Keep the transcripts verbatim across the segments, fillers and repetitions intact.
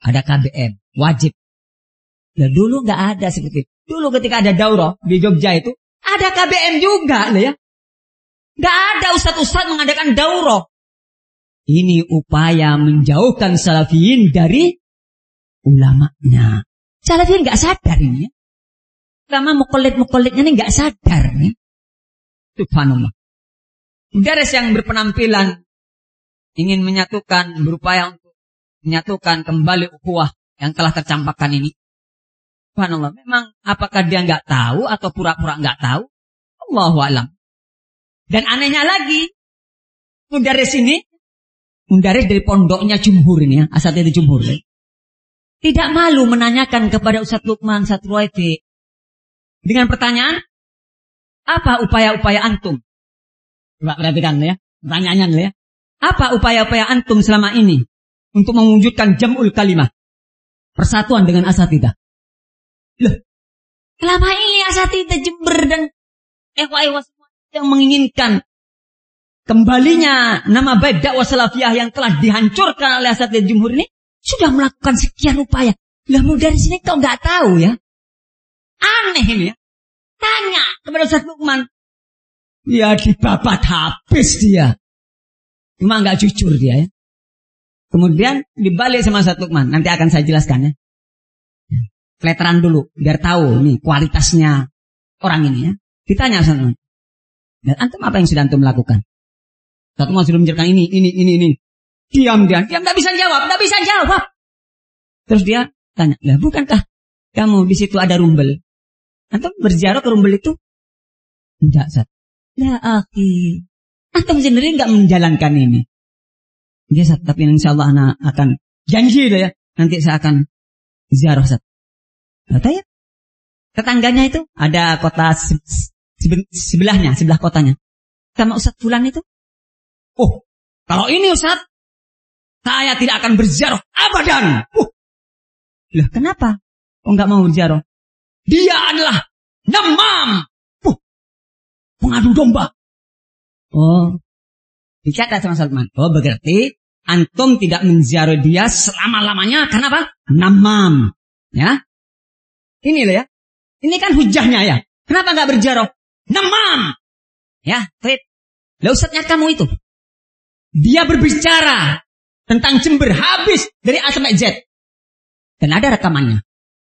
Ada K B M, wajib. Ya dulu nggak ada seperti itu. Dulu ketika ada daurah di Jogja itu, ada K B M juga loh ya. Nggak ada ustadz-ustadz mengadakan daurah. Ini upaya menjauhkan salafiyin dari ulamanya. Salafiyin nggak sadar ini ya. Ulama mukolit-mukolitnya ini nggak sadar nih. Subhanallah. Mudaris yang berpenampilan ingin menyatukan, berupaya untuk menyatukan kembali ukhuwah yang telah tercampakkan ini. Subhanallah. Memang apakah dia nggak tahu atau pura-pura nggak tahu? Allahu a'lam. Dan anehnya lagi, mudaris ini, mudaris dari pondoknya Jumhur ini ya, asatidz Jumhur. Ya. Tidak malu menanyakan kepada Ustadz Lukman Satruwaiti dengan pertanyaan, apa upaya-upaya antum? Coba perhatikan ya, pertanyaannya ya. Apa upaya-upaya antum selama ini untuk mewujudkan jam'ul kalimah, persatuan dengan asatidzah? Loh, selama ini asatidzah Jember dan ikhwah-ikhwah semua yang menginginkan kembalinya nama baik dakwah salafiyah yang telah dihancurkan oleh asatidzah Jumhur ini sudah melakukan sekian upaya. Lah dari sini kau nggak tahu ya? Aneh ini ya. Tanya kepada Ustadz Lukman. Ya dibabat habis dia. Cuma nggak jujur dia ya. Kemudian dibalik sama Ustadz Lukman. Nanti akan saya jelaskan ya. Kleteran dulu biar tahu nih kualitasnya orang ini ya. Ditanya Ustadz Lukman. Dan antum apa yang sudah antum lakukan? Ustadz Lukman sudah menjelaskan ini, ini, ini, ini. Diam dia, diam nggak bisa jawab, nggak bisa jawab. Terus dia tanya, lah bukankah kamu di situ ada rumbel? Antum berziarah ke rumbel itu? Enggak, Ustaz. Ya akhi, antum sendiri nggak menjalankan ini. Ya Ustaz, tapi insya Allah anak akan janji ya, nanti saya akan ziarah Ustaz. Kata ya, tetangganya itu ada kota sebelahnya, sebelah kotanya. Sama Ustaz Fulan itu. Oh, kalau ini Ustaz, saya tidak akan berziarah abadan. Uh. Lah kenapa? Kok nggak mau berziarah? Dia adalah namam. Uh. Pengadu domba. Oh. Dicatat sama Salman. Oh berarti antum tidak menziarah dia selama-lamanya. Kenapa? Namam. Ya. Ini loh ya. Ini kan hujahnya ya. Kenapa nggak berziarah? Namam. Ya. Fit. Lah ustadznya kamu itu. Dia berbicara tentang Jember habis dari A sampai Z. Dan ada rekamannya.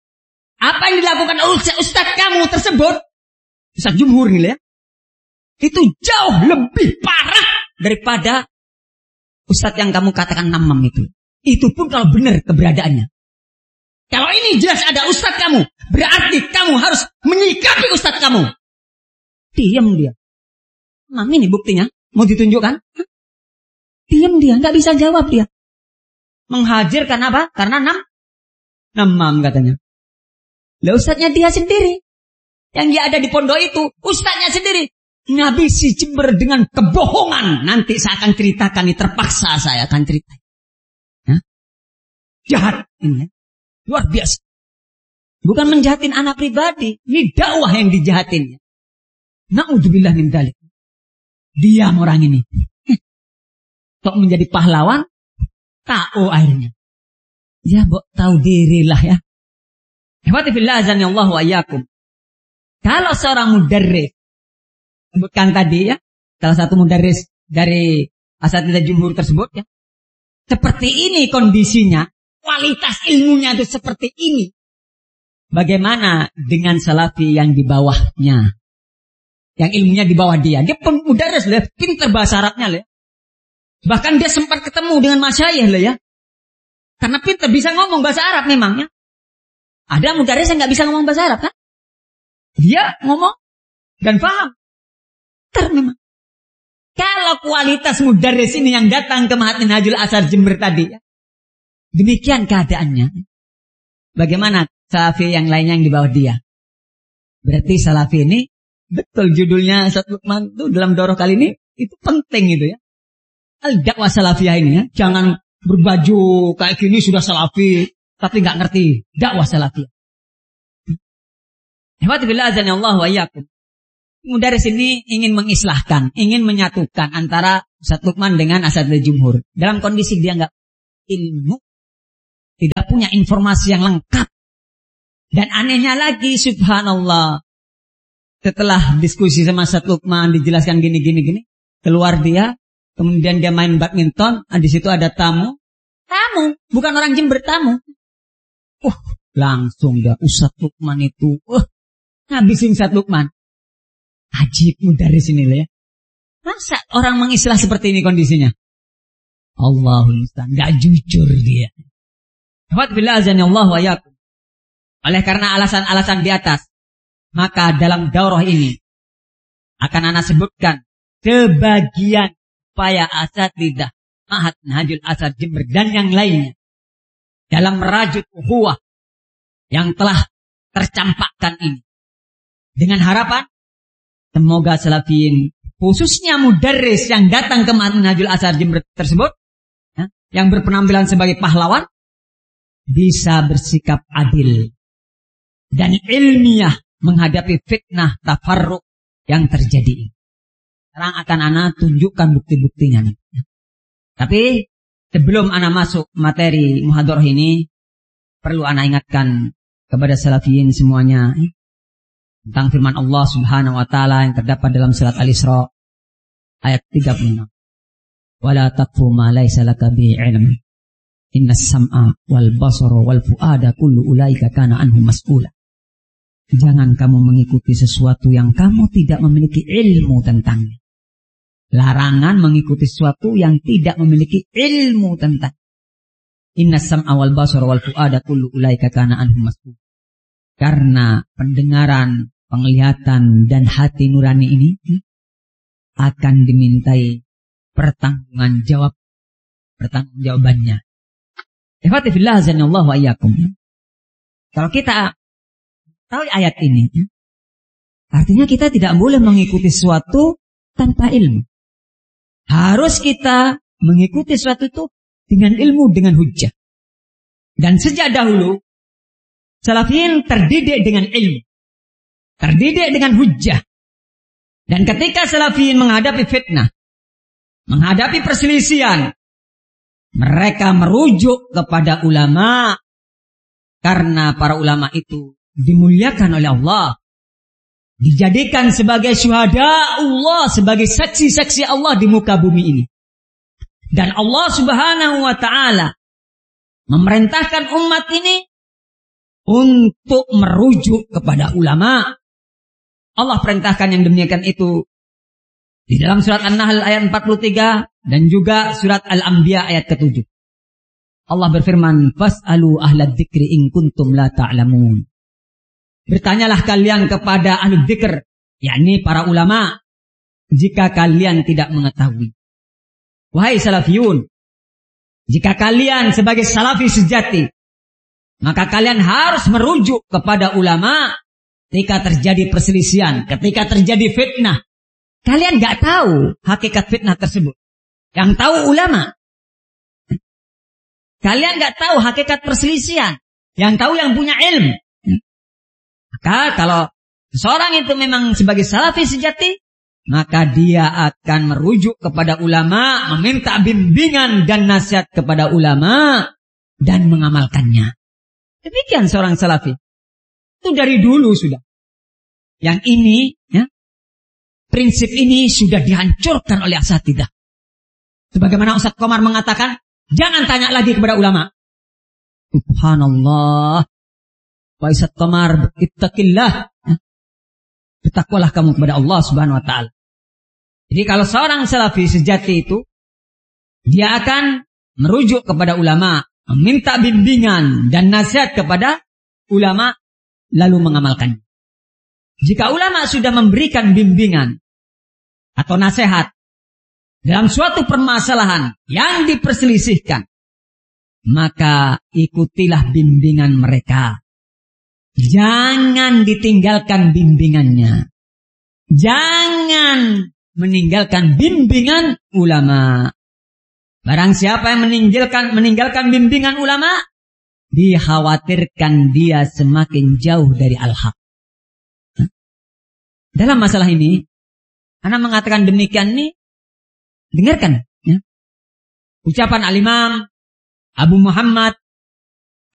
Apa yang dilakukan oleh ustadz kamu tersebut, Ustadz Jumhur nih ya, itu jauh lebih parah daripada ustadz yang kamu katakan namam itu. Itu pun kalau benar keberadaannya. Kalau ini jelas ada ustadz kamu, berarti kamu harus menyikapi ustadz kamu. Diam dia. Mam ini buktinya, mau ditunjukkan? Diam dia, nggak bisa jawab dia. Menghajar karena apa? Karena nam, namam katanya. Lah ustadznya dia sendiri, yang dia ada di pondok itu, ustadznya sendiri ngabisi Jember dengan kebohongan. Nanti saya akan ceritakan, ini terpaksa saya akan cerita. Ya? Jahat ini, luar biasa. Bukan menjahatin anak pribadi, ini dakwah yang dijahatinnya. Na'udzubillah min dzalik. Diam orang ini. Kok menjadi pahlawan? Tahu akhirnya. Ya, bok tahu dirilah ya. Ihwati fillah azanillahu wa iyyakum. Kalau seorang mudarris, sebutkan tadi ya, salah satu mudarris dari asatidz Jumhur tersebut ya. Seperti ini kondisinya, kualitas ilmunya itu seperti ini. Bagaimana dengan salafi yang di bawahnya? Yang ilmunya di bawah dia. Dia mudarris loh, pintar bahasa Arabnya loh. Bahkan dia sempat ketemu dengan masyayikh lah ya. Karena pintar bisa ngomong bahasa Arab memangnya. Ada mudarris yang nggak bisa ngomong bahasa Arab kan? Dia ngomong dan paham. Pintar memang. Kalau kualitas mudarris ini yang datang ke Ma'had Minhajul Athar Jember tadi ya. Demikian keadaannya. Bagaimana salafi yang lainnya yang di bawah dia? Berarti salafi ini, betul judulnya Ustadz Lukman itu dalam daurah kali ini, itu penting itu ya. Al-dakwah salafiyah ini ya, jangan berbaju kayak gini sudah salafi, tapi nggak ngerti dakwah salafiyah. Alhamdulillah azanillahu wa iyyakum. Mudarris ini ingin mengislahkan, ingin menyatukan antara Ustadz Lukman dengan asatidz Jumhur. Dalam kondisi dia nggak ilmu, tidak punya informasi yang lengkap. Dan anehnya lagi, subhanallah, setelah diskusi sama Ustaz Lukman dijelaskan gini gini gini, keluar dia, kemudian dia main badminton, di situ ada tamu, tamu, bukan orang Jember, tamu. Uh, langsung dah Ustaz Lukman itu, uh, ngabisin Ustaz Lukman. Ajibmu dari sini lah ya. Masa orang mengislah seperti ini kondisinya? Allahul musta'an, enggak jujur dia. Wa billah azanillahu wa iyyakum. Oleh karena alasan-alasan di atas, maka dalam daurah ini akan ana sebutkan sebagian upaya asatidzah Ma'had Minhajul Asar Jember dan yang lainnya dalam merajut ukhuwah yang telah tercampakkan ini. Dengan harapan semoga salafiyin, khususnya mudarris yang datang ke Ma'had Minhajul Asar Jember tersebut, ya, yang berpenampilan sebagai pahlawan, bisa bersikap adil dan ilmiah menghadapi fitnah tafarruq yang terjadi. Sekarang akan ana tunjukkan bukti-buktinya. Tapi sebelum ana masuk materi muhadarah ini, perlu ana ingatkan kepada salafiyin semuanya tentang firman Allah Subhanahu wa taala yang terdapat dalam surat Al-Isra ayat tiga puluh enam. Wala taqfu ma laysa laka bihi ilm. Innas sam'a wal basara wal fuada kullu ulaika kana anhu mas'ula. Jangan kamu mengikuti sesuatu yang kamu tidak memiliki ilmu tentangnya. Larangan mengikuti sesuatu yang tidak memiliki ilmu tentang. Innas sam'a wal basara wal fuada kullu ulaika kana anhu mas'ula. Karena pendengaran, penglihatan dan hati nurani ini akan dimintai pertanggungan jawab, pertanggungjawabannya. Ihwati fillah azanallahu wa iyyakum. Kalau kita tahu ayat ini, artinya kita tidak boleh mengikuti sesuatu tanpa ilmu. Harus kita mengikuti sesuatu itu dengan ilmu, dengan hujjah. Dan sejak dahulu salafiyin terdidik dengan ilmu, terdidik dengan hujjah. Dan ketika salafiyin menghadapi fitnah, menghadapi perselisihan, mereka merujuk kepada ulama. Karena para ulama itu dimuliakan oleh Allah, dijadikan sebagai syuhada Allah, sebagai saksi-saksi Allah di muka bumi ini. Dan Allah Subhanahu wa ta'ala memerintahkan umat ini untuk merujuk kepada ulama. Allah perintahkan yang demikian itu di dalam surat An-Nahl ayat empat puluh tiga dan juga surat Al-Anbiya ayat ketujuh. Allah berfirman, "Fas'alu ahlad dzikri in kuntum la ta'lamun." Bertanyalah kalian kepada ahli dzikr, yakni para ulama, jika kalian tidak mengetahui. Wahai salafiyun, jika kalian sebagai salafi sejati, maka kalian harus merujuk kepada ulama ketika terjadi perselisihan, ketika terjadi fitnah. Kalian gak tahu hakikat fitnah tersebut. Yang tahu ulama. Kalian gak tahu hakikat perselisihan. Yang tahu yang punya ilmu. Maka kalau seorang itu memang sebagai salafi sejati, maka dia akan merujuk kepada ulama, meminta bimbingan dan nasihat kepada ulama, dan mengamalkannya. Demikian seorang salafi. Itu dari dulu sudah. Yang ini, ya, prinsip ini sudah dihancurkan oleh asatidzah. Sebagaimana Ustaz Komar mengatakan, jangan tanya lagi kepada ulama. Subhanallah. Wa Ustaz Komar, ittaqillah. Bertakwalah kamu kepada Allah Subhanahu wa ta'ala. Jadi kalau seorang salafi sejati itu, dia akan merujuk kepada ulama, meminta bimbingan dan nasihat kepada ulama, lalu mengamalkannya. Jika ulama sudah memberikan bimbingan atau nasihat dalam suatu permasalahan yang diperselisihkan, maka ikutilah bimbingan mereka. Jangan ditinggalkan bimbingannya. Jangan meninggalkan bimbingan ulama. Barang siapa yang meninggalkan meninggalkan bimbingan ulama, dikhawatirkan dia semakin jauh dari al-haq. Dalam masalah ini, ana mengatakan demikian nih, dengarkan ya. Ucapan Al-Imam Abu Muhammad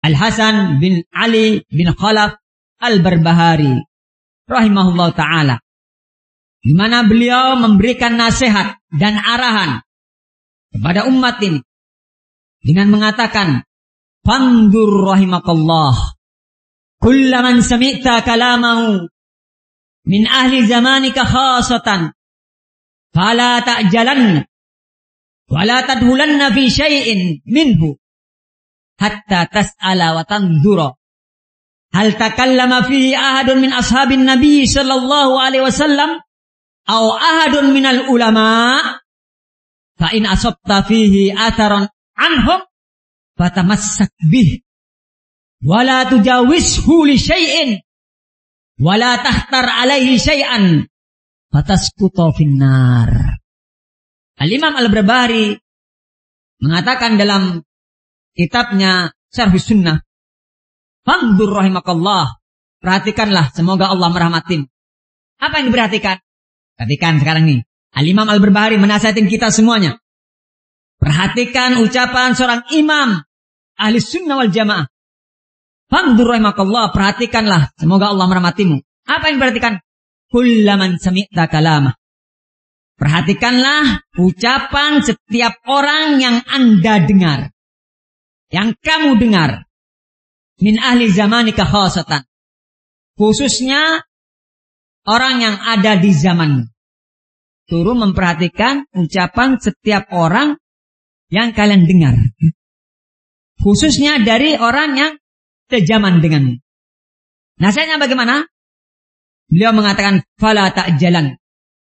Al-Hasan bin Ali bin Khalaf Al-Barbahari rahimahullah ta'ala, di mana beliau memberikan nasihat dan arahan kepada umat ini dengan mengatakan, fandur rahimakallah kullaman sami'ta kalamahu min ahli zamanika khasatan fala ta'jalanna wala tadhulanna fi syai'in minhu hatta tas'ala wa tandura hal takallama fihi ahadun min ashabin nabi sallallahu alaihi wasallam aw ahadun minal ulama fa in asabta fihi atharan anhum fatamassak bih wala tujawizhu li syai'in wala tahtar alaihi syai'an fatasqutu finnar. Al-Imam Al-Barbahari mengatakan dalam kitabnya Syarhus Sunnah, fandur rahimakallah, perhatikanlah, semoga Allah merahmatin. Apa yang diperhatikan? Perhatikan sekarang nih, Al-Imam Al-Barbahari menasihatin kita semuanya. Perhatikan ucapan seorang imam ahli sunnah wal jamaah. Fandur rahimakallah, perhatikanlah, semoga Allah merahmatimu. Apa yang diperhatikan? Kullaman sami'ta kalamah. Perhatikanlah ucapan setiap orang yang Anda dengar, yang kamu dengar, min ahli zamanika khasatan, khususnya orang yang ada di zamanmu. Turun memperhatikan ucapan setiap orang yang kalian dengar, khususnya dari orang yang sejaman denganmu. Nasihatnya bagaimana? Beliau mengatakan, fala ta'jalan,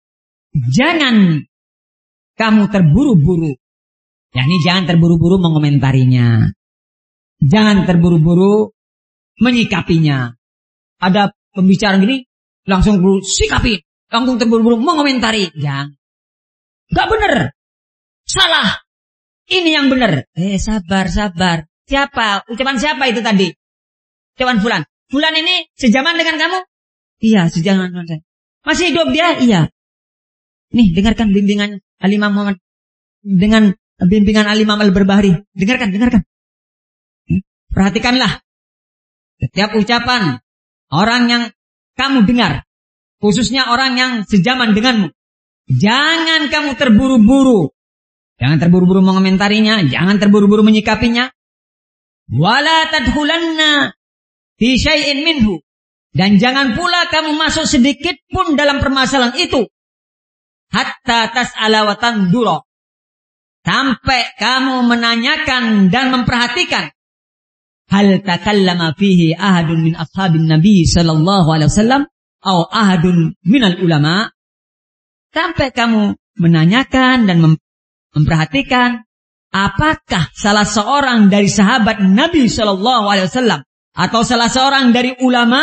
jangan kamu terburu-buru. yakni jangan terburu-buru mengomentarinya, jangan terburu-buru menyikapinya. Ada pembicaraan gini, langsung buru sikapi, langsung terburu-buru mengomentari. Jangan. Gak bener. Salah. Ini yang bener. Eh sabar, sabar. Siapa? Ucapan siapa itu tadi? Ucapan Fulan. Fulan ini sejaman dengan kamu? Iya, sejaman dengan saya. Masih hidup dia? Iya. Nih, dengarkan bimbingan Al-Imam Muhammad. Dengan bimbingan Al-Imam Al-Barbahari. Dengarkan, dengarkan. Perhatikanlah. Setiap ucapan orang yang kamu dengar, khususnya orang yang sejaman denganmu, jangan kamu terburu-buru. Jangan terburu-buru mengomentarinya, jangan terburu-buru menyikapinya. Wala tadkhulanna fi syai'in minhu. Dan jangan pula kamu masuk sedikit pun dalam permasalahan itu. Hatta tas'ala wa tandura. Sampai kamu menanyakan dan memperhatikan. Hal takallama fihi ahadun min ashabin Nabi sallallahu alaihi wasallam atau ahadun minal ulama. Sampai kamu menanyakan dan mem- memperhatikan apakah salah seorang dari sahabat Nabi sallallahu alaihi wasallam atau salah seorang dari ulama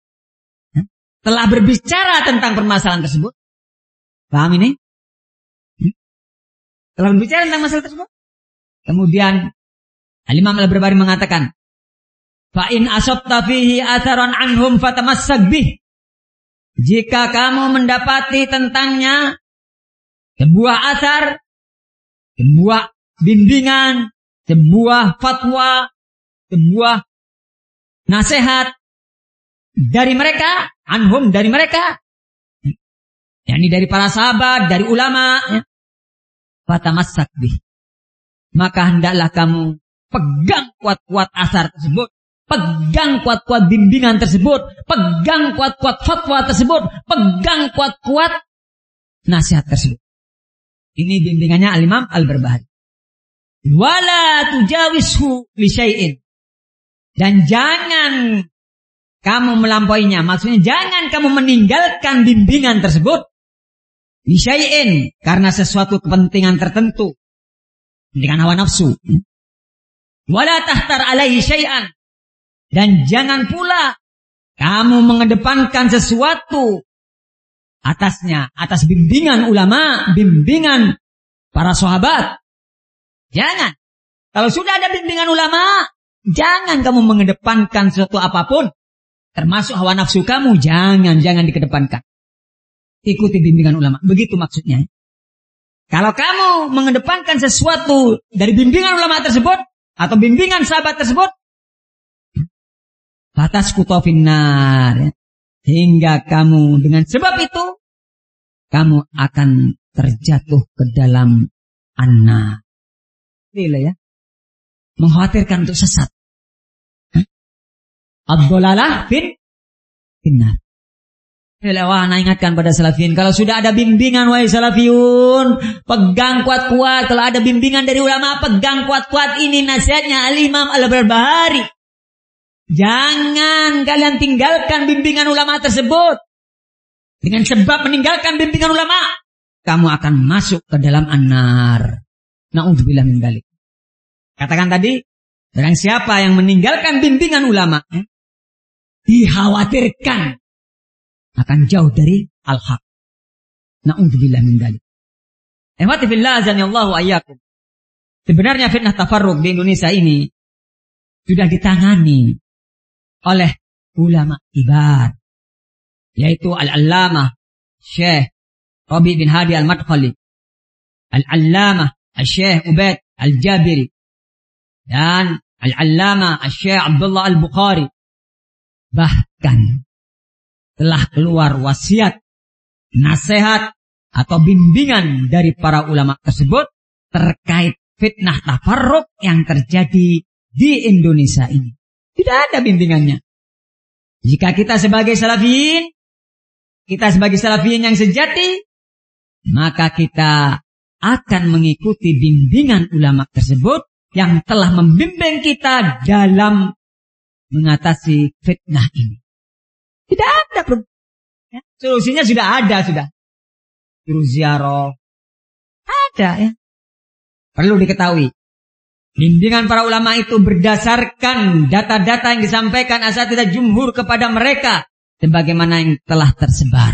telah berbicara tentang permasalahan tersebut. Paham ini? Telah berbicara tentang masalah tersebut. Kemudian Al-Imam Al-Barbahari mengatakan, fa in asabta fihi atharan anhum fatamassak bih. Jika kamu mendapati tentangnya sebuah athar, sebuah bimbingan, sebuah fatwa, sebuah nasihat dari mereka, anhum dari mereka, yakni dari para sahabat, dari ulama, ya, fatamassak bih. Maka hendaklah kamu pegang kuat-kuat asar tersebut, pegang kuat-kuat bimbingan tersebut, pegang kuat-kuat fatwa tersebut, pegang kuat-kuat nasihat tersebut. Ini bimbingannya Al-Imam Al-Barbahari. Wala tujawizhu li syai'in. Dan jangan kamu melampauinya. Maksudnya jangan kamu meninggalkan bimbingan tersebut li syai'in, karena sesuatu kepentingan tertentu, dengan hawa nafsu. Wala tahtar alaihi syai'an. Dan jangan pula kamu mengedepankan sesuatu atasnya, atas bimbingan ulama, bimbingan para sahabat. Jangan. Kalau sudah ada bimbingan ulama, jangan kamu mengedepankan sesuatu apapun, termasuk hawa nafsu kamu, jangan, jangan dikedepankan. Ikuti bimbingan ulama. Begitu maksudnya. Kalau kamu mengedepankan sesuatu dari bimbingan ulama tersebut, atau bimbingan sahabat tersebut, fatasqutu finnar. Hingga kamu dengan sebab itu kamu akan terjatuh ke dalam an-nar. Gila ya. Mengkhawatirkan untuk sesat. Ad-dhalalah fin finnar. Wah, nah ingatkan pada salafiyun, kalau sudah ada bimbingan wahai salafiyun, pegang kuat-kuat. Kalau ada bimbingan dari ulama, pegang kuat-kuat. Ini nasihatnya Al-Imam Al-Barbahari. Jangan kalian tinggalkan bimbingan ulama tersebut. Dengan sebab meninggalkan bimbingan ulama, kamu akan masuk ke dalam an-nar. Na'udzubillah min dzalik. Katakan tadi, barang siapa yang meninggalkan bimbingan ulama, eh, dikhawatirkan akan jauh dari al-haq. Na'udzubillah min dzalik. Ihwati fillah azanillahu ayyakum. Sebenarnya fitnah tafarruq di Indonesia ini sudah ditangani oleh ulama kibar, yaitu Al-Allamah Syekh Rabi bin Hadi Al-Madkhali, Al-Allamah Syekh Ubaid Al-Jabiri, dan Al-Allamah Syekh Abdullah Al-Bukhari. Bahkan telah keluar wasiat, nasihat atau bimbingan dari para ulama tersebut terkait fitnah tafarruq yang terjadi di Indonesia ini. Tidak ada bimbingannya. Jika kita sebagai salafiyin, kita sebagai salafiyin yang sejati, maka kita akan mengikuti bimbingan ulama tersebut yang telah membimbing kita dalam mengatasi fitnah ini. Tidak ada problem. Ya, solusinya sudah ada, sudah. Suruh ziarah. Ada ya. Perlu diketahui. Bimbingan para ulama itu berdasarkan data-data yang disampaikan asatidzah jumhur kepada mereka. Sebagaimana yang telah tersebar.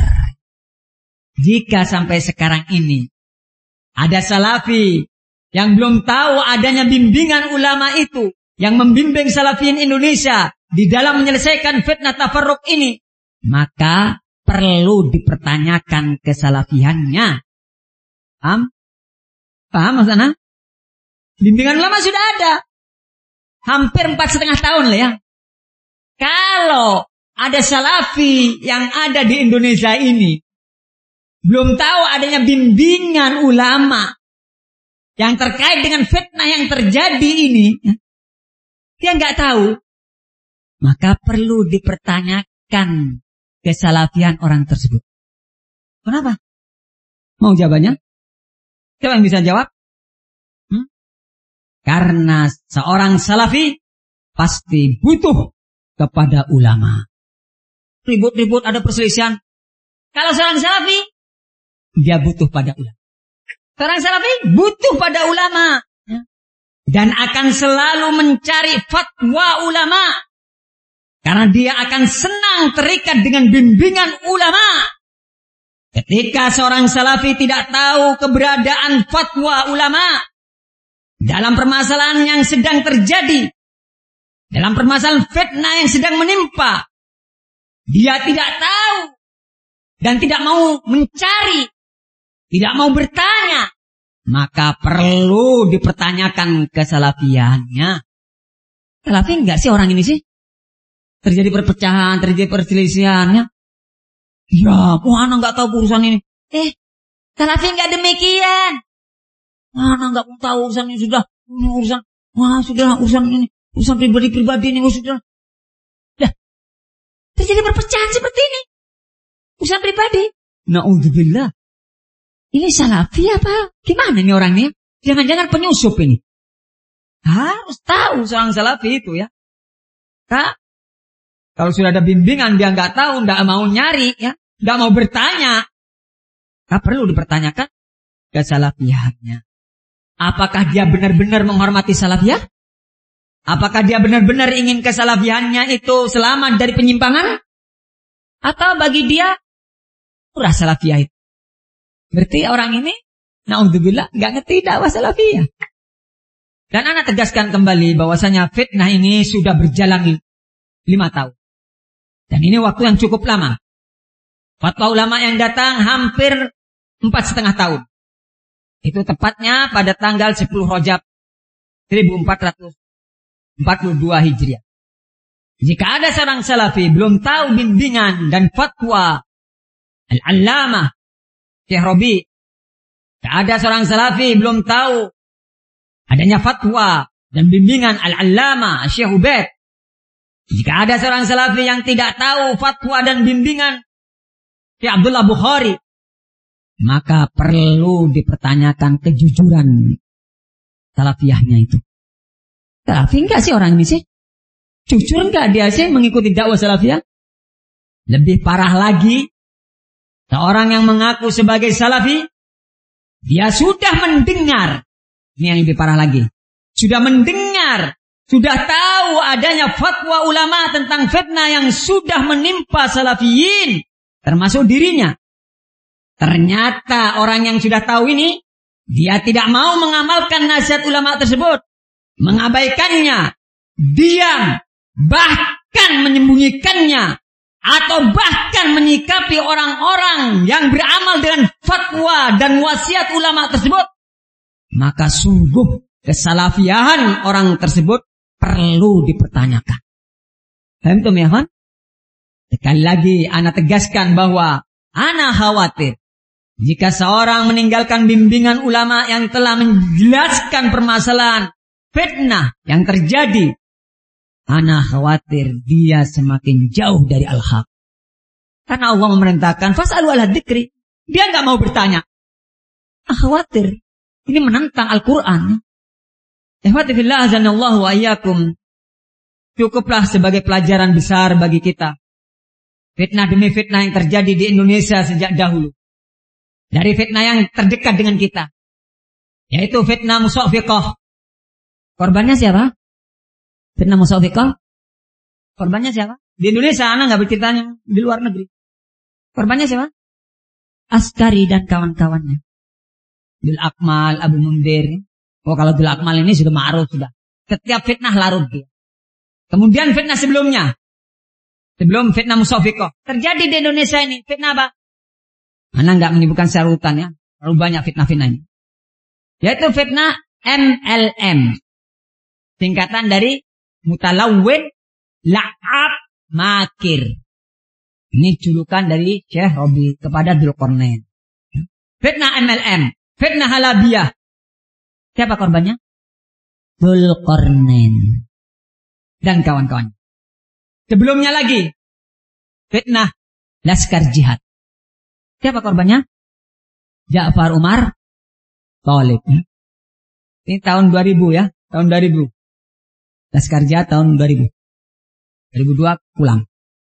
Jika sampai sekarang ini ada salafi yang belum tahu adanya bimbingan ulama itu, yang membimbing salafiyin Indonesia di dalam menyelesaikan fitnah tafarruq ini, maka perlu dipertanyakan kesalafiannya. Paham? Paham maksudnya? Bimbingan ulama sudah ada. Hampir empat setengah tahun lah ya. Kalau ada salafi yang ada di Indonesia ini, belum tahu adanya bimbingan ulama yang terkait dengan fitnah yang terjadi ini, dia nggak tahu, maka perlu dipertanyakan kesalafian orang tersebut. Kenapa? Mau jawabannya? Siapa yang bisa jawab? Hmm? Karena seorang salafi pasti butuh kepada ulama. Ribut-ribut ada perselisihan. Kalau seorang salafi, dia butuh pada ulama. Seorang salafi butuh pada ulama. Dan akan selalu mencari fatwa ulama. Karena dia akan senang terikat dengan bimbingan ulama. Ketika seorang salafi tidak tahu keberadaan fatwa ulama dalam permasalahan yang sedang terjadi, dalam permasalahan fitnah yang sedang menimpa, dia tidak tahu dan tidak mau mencari, tidak mau bertanya, maka perlu dipertanyakan kesalafiannya. Salafi enggak sih orang ini sih? Terjadi perpecahan, terjadi perselisihannya. Ya, oh anak enggak tahu urusan ini. Eh, salafi enggak demikian. Anak enggak mau tahu urusan ini sudah. Ini urusan, wah sudah urusan ini, urusan pribadi-pribadi ini, oh, sudah. Dah, terjadi perpecahan seperti ini. Urusan pribadi. Na'udzubillah. Ini salafi apa? Gimana nih orangnya? Jangan-jangan penyusup ini. Harus tahu seorang salafi itu ya. Kak, kalau sudah ada bimbingan dia nggak tahu, nggak mau nyari ya, nggak mau bertanya. Kak perlu dipertanyakan kesalafiannya. Apakah dia benar-benar menghormati salafiyah? Apakah dia benar-benar ingin kesalafiannya itu selamat dari penyimpangan? Atau bagi dia murah salafiyah itu? Berarti orang ini, na'udzubillah, nggak ngerti dakwah salafiyah. Dan anak tegaskan kembali bahwasanya fitnah ini sudah berjalan lima tahun. Dan ini waktu yang cukup lama. Fatwa ulama yang datang hampir empat setengah tahun. Itu tepatnya pada tanggal sepuluh Rajab seribu empat ratus empat puluh dua Hijriah. Jika ada seorang salafi belum tahu bimbingan dan fatwa Al-Allamah Syekh Rabi', jika ada seorang salafi belum tahu adanya fatwa dan bimbingan Al-Allamah Syekh Ubaid, jika ada seorang salafi yang tidak tahu fatwa dan bimbingan Syekh Abdullah Bukhari, maka perlu dipertanyakan kejujuran salafiyahnya itu. Salafi enggak sih orang ini sih? Jujur enggak dia sih mengikuti dakwah salafiyah? Lebih parah lagi, seorang yang mengaku sebagai salafi, dia sudah mendengar, ini yang lebih parah lagi, sudah mendengar, sudah tahu adanya fatwa ulama tentang fitnah yang sudah menimpa salafiyin, termasuk dirinya. Ternyata orang yang sudah tahu ini, dia tidak mau mengamalkan nasihat ulama tersebut, mengabaikannya, diam, bahkan menyembunyikannya, atau bahkan menyikapi orang-orang yang beramal dengan fatwa dan wasiat ulama tersebut, maka sungguh kesalafiahan orang tersebut perlu dipertanyakan. Paham tuh ya, kan? Sekali lagi ana tegaskan bahwa ana khawatir jika seorang meninggalkan bimbingan ulama yang telah menjelaskan permasalahan fitnah yang terjadi, ana khawatir dia semakin jauh dari al-haq. Karena Allah memerintahkan fas'alu ala dzikri. Dia enggak mau bertanya. Ah, khawatir. Ini menentang Al-Qur'an. Ikhwati fillah azanallahu wa iyyakum. Cukuplah sebagai pelajaran besar bagi kita. Fitnah demi fitnah yang terjadi di Indonesia sejak dahulu. Dari fitnah yang terdekat dengan kita, yaitu fitnah musawwiqah. Korbannya siapa? Fitnah musawwiqah. Korbannya siapa? Di Indonesia, anak nggak berceritanya. Di luar negeri. Korbannya siapa? Askari dan kawan-kawannya. Dul Akmal, Abu Mundir. Oh, kalau Dul Akmal ini sudah ma'ruf sudah. Setiap fitnah larut dia. Kemudian fitnah sebelumnya, sebelum fitnah musawwiqah, terjadi di Indonesia ini fitnah apa? Mana nggak menyebutkan secara urutan ya. Terlalu banyak fitnah-fitnah ini. Yaitu fitnah M L M. Singkatan dari mutalawwin la'ab makir. Ini julukan dari Syekh Rabi' kepada Dzulqarnain. Fitnah M L M. Fitnah halabiyah. Siapa korbannya? Dzulqarnain dan kawan-kawan. Sebelumnya lagi fitnah Laskar Jihad. Siapa korbannya? Ja'far Umar Thalib. Ini tahun dua ribu ya, tahun dua ribu. Laskar Jihad tahun dua ribu. dua ribu dua pulang.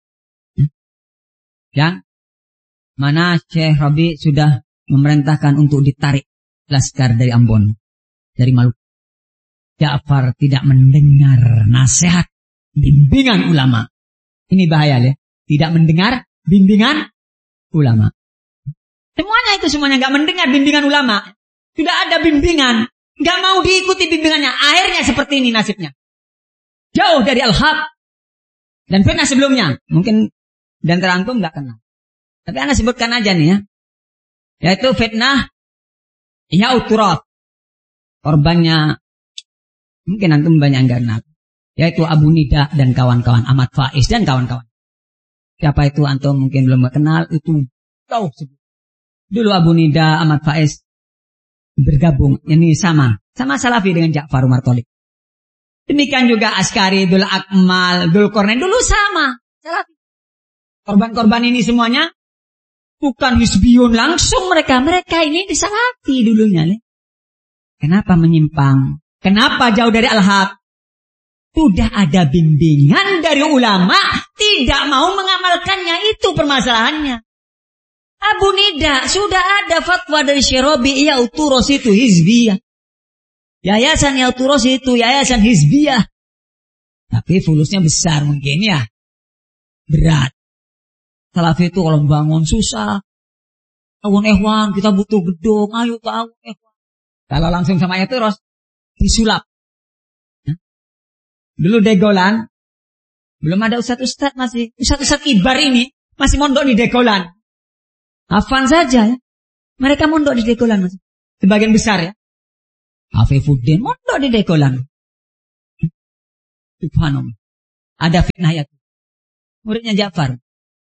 Yang mana Syekh Rabi' sudah memerintahkan untuk ditarik Laskar dari Ambon, dari Maluku. Ja'far tidak mendengar nasihat bimbingan ulama. Ini bahaya ya. Tidak mendengar bimbingan ulama. Semuanya itu semuanya nggak mendengar bimbingan ulama. Sudah ada bimbingan, nggak mau diikuti bimbingannya. Akhirnya seperti ini nasibnya. Jauh dari al-haq. Dan fitnah sebelumnya, mungkin dan terantum nggak kenal. Tapi ana sebutkan aja nih ya. Yaitu fitnah Ya'uturat. Korbannya mungkin antum banyak nggak kenal. Yaitu Abu Nida dan kawan-kawan, Ahmad Faiz dan kawan-kawan. Siapa itu antum mungkin belum kenal, itu jauh sebelum. Dulu Abu Nida, Ahmad Faiz bergabung, ini sama, sama Salafi dengan Ja'far Umar Thalib. Demikian juga Askari, Dul Akmal, Dzulqarnain dulu sama Salafi. Korban-korban ini semuanya bukan hizbiyun langsung mereka, mereka ini disalafi dulunya. Kenapa menyimpang? Kenapa jauh dari al-haq? Sudah ada bimbingan dari ulama, tidak mau mengamalkannya, itu permasalahannya. Abu Nida, sudah ada fatwa dari Syekh Rabi', Ya'uturos itu hizbiyah. Yayasan Ya'uturos itu yayasan hizbiyah. Tapi fulusnya besar mungkin ya. Berat. Salafi itu kalau bangun susah. Awun ehwan, kita butuh gedung, ayo ke awun ehwan. Kalau langsung sama Ya'uturos, disulap. Dulu Degolan, belum ada ustad-ustad masih. Ustad-ustad kibar ini masih mondok di Degolan. Afan saja ya. Mereka mondok di Degolan masih. Sebagian besar ya. Afifuddin mondok di Degolan. Subhanallah. ada fitnah Yakin. Muridnya Ja'far.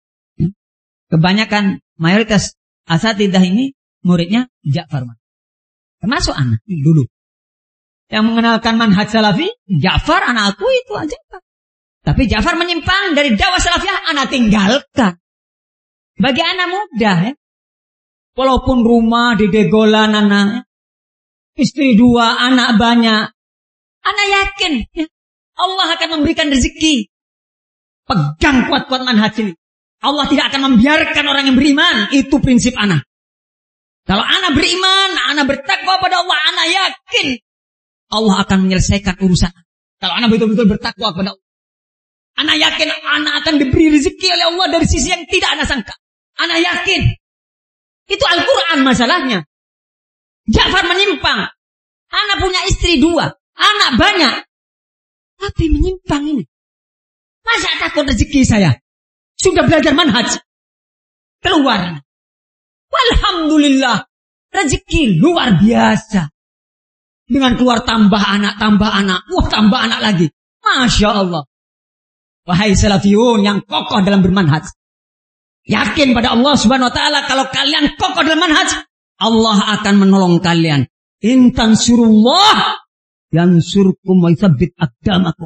Kebanyakan mayoritas asatidzah ini muridnya Ja'far. Termasuk anak dulu. Yang mengenalkan manhaj salafi, Ja'far anakku itu aja. Tapi Ja'far menyimpang dari dakwah salafiyah, anak tinggalkan. Bagi anak muda ya. Walaupun rumah di degolan anak, istri dua, anak banyak. Anak yakin ya, Allah akan memberikan rezeki. Pegang kuat-kuat manhaj ini. Allah tidak akan membiarkan orang yang beriman. Itu prinsip anak. Kalau anak beriman, anak bertakwa pada Allah, anak yakin Allah akan menyelesaikan urusan. Kalau anak betul-betul bertakwa kepada Allah, anak yakin anak akan diberi rezeki oleh Allah dari sisi yang tidak anak sangka. Anak yakin. Itu Al-Quran masalahnya. Ja'far menyimpang. Anak punya istri dua, anak banyak. Tapi menyimpang ini. Masa takut rezeki saya? Sudah belajar manhaj. Keluar. Walhamdulillah. Rezeki luar biasa. Dengan keluar tambah anak, tambah anak. Wah, tambah anak lagi. Masya Allah. Wahai salafiyun yang kokoh dalam bermanhaj. Yakin pada Allah subhanahu wa ta'ala. Kalau kalian kokoh dalam manhaj, Allah akan menolong kalian. In tansurullah yansurkum wa yuthabbit aqdamakum.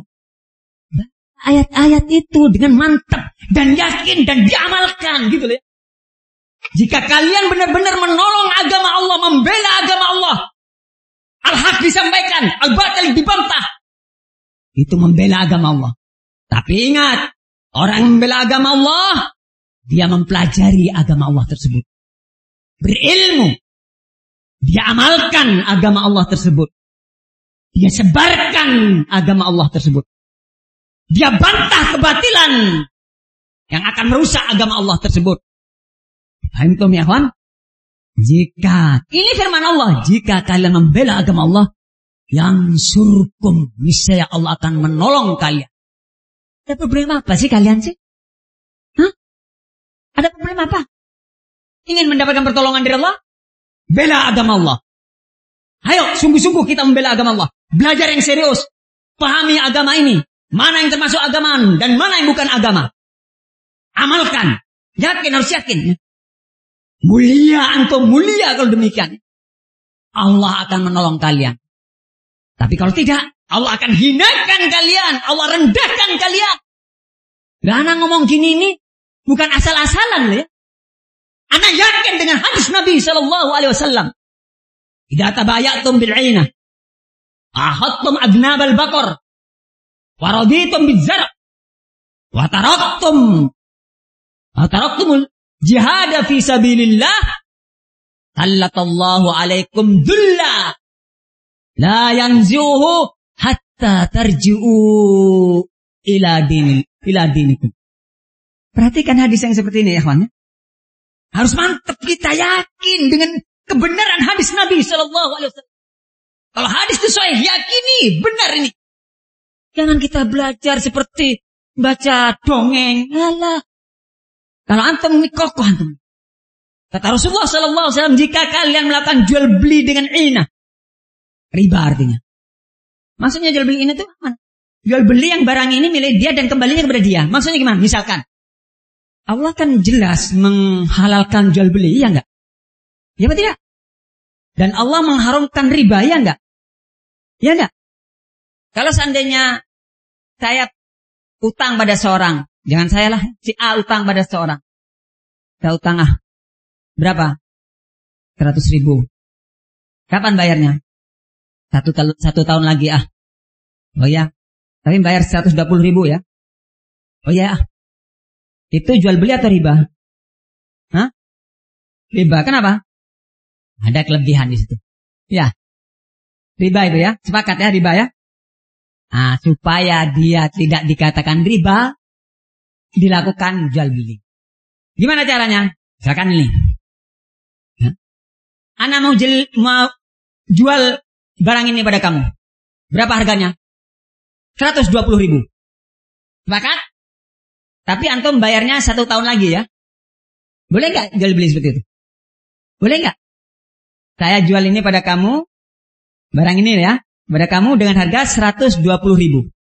Ayat-ayat itu dengan mantap dan yakin dan diamalkan gitu ya. Jika kalian benar-benar menolong agama Allah, membela agama Allah, al-haq disampaikan, al-batil dibantah, itu membela agama Allah. Tapi ingat, orang yang membela agama Allah, dia mempelajari agama Allah tersebut, berilmu, dia amalkan agama Allah tersebut, dia sebarkan agama Allah tersebut. Dia bantah kebatilan yang akan merusak agama Allah tersebut. Paham tuh ya kawan? Jika, ini firman Allah, jika kalian membela agama Allah, yang surkum, niscaya Allah akan menolong kalian. Ada problem apa sih kalian sih? Hah? Ada problem apa? Ingin mendapatkan pertolongan dari Allah? Bela agama Allah. Ayo, sungguh-sungguh kita membela agama Allah. Belajar yang serius. Pahami agama ini. Mana yang termasuk agama dan mana yang bukan agama. Amalkan. Yakin, harus yakin. Mulia, antum mulia kalau demikian. Allah akan menolong kalian. Tapi kalau tidak, Allah akan hinakan kalian. Allah rendahkan kalian. Nah, anak ngomong gini ini bukan asal-asalan ya. Anak yakin dengan hadis Nabi Sallallahu Alaihi Wasallam. Idza tabayatum bil'inah, ahadtum adnab al-baqar, waraditum bizar' wa taraktum wa taraktumul jihad fi sabilillah, sallallahu alaikum dhulla la yanzuhu hatta tarji'u ila din ila dinikum. Perhatikan hadis yang seperti ini ya kawan. Harus mantap kita yakin dengan kebenaran hadis Nabi Sallallahu Alaihi Wasallam. Kalau hadis itu sahih, yakini benar ini. Jangan kita belajar seperti baca dongeng. Alah. Kalau antum ini kokoh antum. Kata Rasulullah Sallallahu Alaihi Wasallam, jika kalian melakukan jual beli dengan inah, riba artinya. Maksudnya jual beli ini tuh apa? Jual beli yang barang ini milik dia dan kembalinya kepada dia. Maksudnya gimana? Misalkan Allah kan jelas menghalalkan jual beli, ya enggak? Ya apa tidak? Dan Allah mengharamkan riba, ya enggak? Ya enggak? Kalau seandainya saya utang pada seorang, jangan saya lah, si A utang pada seorang. Saya utang ah, berapa? seratus ribu. Kapan bayarnya? Satu, satu tahun lagi ah. Oh ya, tapi bayar seratus dua puluh ribu ya. Oh ya, itu jual beli atau riba? Hah? Riba, kenapa? Ada kelebihan di situ. Ya. Riba itu ya, sepakat ya riba ya. Nah, supaya dia tidak dikatakan riba, dilakukan jual beli. Gimana caranya? Misalkan ini. Ya. Ana mau, jel, mau jual barang ini pada kamu. Berapa harganya? seratus dua puluh ribu. Sepakat? Tapi antum bayarnya satu tahun lagi ya. Boleh nggak jual beli seperti itu? Boleh nggak? Saya jual ini pada kamu, barang ini ya, pada kamu dengan harga seratus dua puluh ribu.